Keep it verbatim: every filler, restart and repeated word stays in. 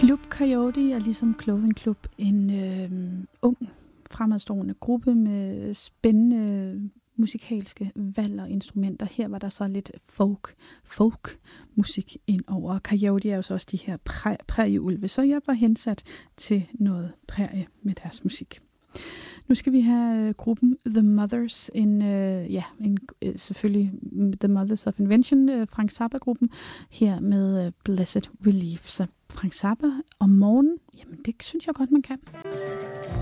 Club Coyote er ligesom Clothing Club en øh, ung, fremadstående gruppe med spændende musikalske valg og instrumenter. Her var der så lidt folk, folk musik ind over. Coyote er jo så også de her præ- prærieulve, så jeg var hensat til noget prærie med deres musik. Nu skal vi have uh, gruppen The Mothers, en, uh, ja, en, uh, selvfølgelig The Mothers of Invention, uh, Frank Zappa-gruppen, her med uh, Blessed Relief. Så Frank Zappa om morgenen, jamen det synes jeg godt, man kan.